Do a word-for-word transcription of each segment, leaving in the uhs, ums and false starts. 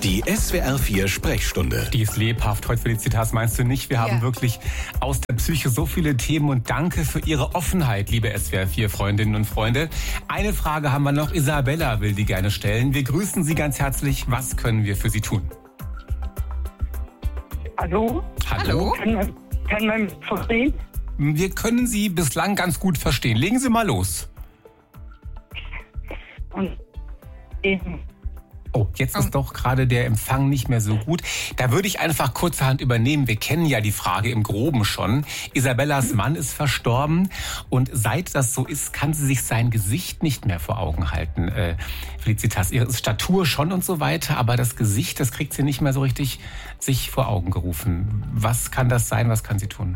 Die S W R vier Sprechstunde. Die ist lebhaft. Heute, Felicitas, meinst du nicht? Wir haben Ja. wirklich aus der Psyche so viele Themen und danke für Ihre Offenheit, liebe S W R vier Freundinnen und Freunde. Eine Frage haben wir noch. Isabella will die gerne stellen. Wir grüßen Sie ganz herzlich. Was können wir für Sie tun? Hallo? Hallo? Kann man, kann man mich verstehen? Wir können Sie bislang ganz gut verstehen. Legen Sie mal los. Und eben. Oh, jetzt ist doch gerade der Empfang nicht mehr so gut. Da würde ich einfach kurzerhand übernehmen. Wir kennen ja die Frage im Groben schon. Isabellas Mann ist verstorben und seit das so ist, kann sie sich sein Gesicht nicht mehr vor Augen halten. Äh, Felicitas, ihre Statur schon und so weiter, aber das Gesicht, das kriegt sie nicht mehr so richtig sich vor Augen gerufen. Was kann das sein? Was kann sie tun?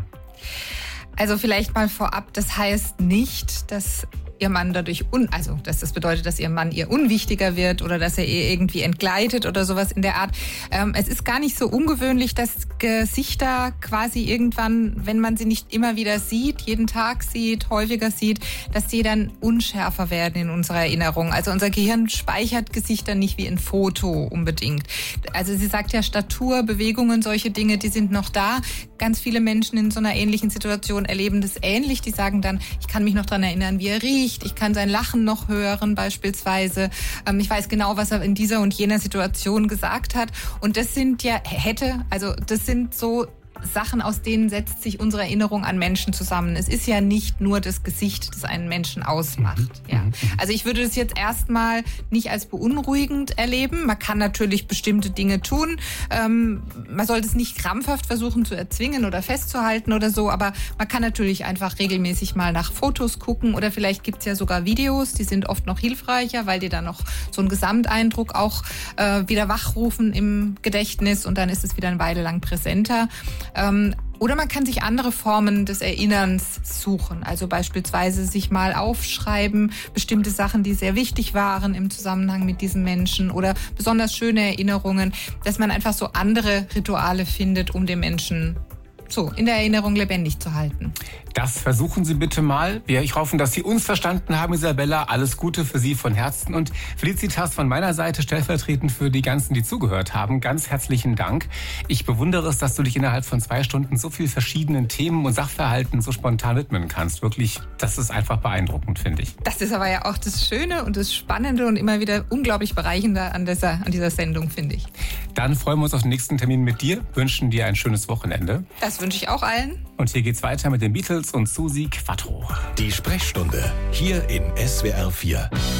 Also vielleicht mal vorab, das heißt nicht, dass ihr Mann dadurch, un also dass das bedeutet, dass ihr Mann ihr unwichtiger wird oder dass er ihr irgendwie entgleitet oder sowas in der Art. Ähm, es ist gar nicht so ungewöhnlich, dass Gesichter quasi irgendwann, wenn man sie nicht immer wieder sieht, jeden Tag sieht, häufiger sieht, dass sie dann unschärfer werden in unserer Erinnerung. Also unser Gehirn speichert Gesichter nicht wie ein Foto unbedingt. Also sie sagt ja Statur, Bewegungen, solche Dinge, die sind noch da. Ganz viele Menschen in so einer ähnlichen Situation erleben das ähnlich. Die sagen dann, ich kann mich noch daran erinnern, wie er riecht. Ich kann sein Lachen noch hören beispielsweise. Ähm, ich weiß genau, was er in dieser und jener Situation gesagt hat. Und das sind ja, hätte, also das sind so Sachen, aus denen setzt sich unsere Erinnerung an Menschen zusammen. Es ist ja nicht nur das Gesicht, das einen Menschen ausmacht. Ja. Also ich würde das jetzt erstmal nicht als beunruhigend erleben. Man kann natürlich bestimmte Dinge tun. Ähm, man sollte es nicht krampfhaft versuchen zu erzwingen oder festzuhalten oder so, aber man kann natürlich einfach regelmäßig mal nach Fotos gucken oder vielleicht gibt es ja sogar Videos, die sind oft noch hilfreicher, weil die dann noch so einen Gesamteindruck auch äh, wieder wachrufen im Gedächtnis und dann ist es wieder eine Weile lang präsenter. Ähm, oder man kann sich andere Formen des Erinnerns suchen. Also beispielsweise sich mal aufschreiben, bestimmte Sachen, die sehr wichtig waren im Zusammenhang mit diesem Menschen oder besonders schöne Erinnerungen, dass man einfach so andere Rituale findet, um den Menschen so in der Erinnerung lebendig zu halten. Das versuchen Sie bitte mal. Wir hoffen, dass Sie uns verstanden haben, Isabella. Alles Gute für Sie von Herzen. Und Felicitas von meiner Seite, stellvertretend für die ganzen, die zugehört haben, ganz herzlichen Dank. Ich bewundere es, dass du dich innerhalb von zwei Stunden so viel verschiedenen Themen und Sachverhalten so spontan widmen kannst. Wirklich, das ist einfach beeindruckend, finde ich. Das ist aber ja auch das Schöne und das Spannende und immer wieder unglaublich bereichernde an dieser, an dieser Sendung, finde ich. Dann freuen wir uns auf den nächsten Termin mit dir, wünschen dir ein schönes Wochenende. Das wünsche ich auch allen. Und hier geht's weiter mit den Beatles und Susi Quattro. Die Sprechstunde hier in S W R vier.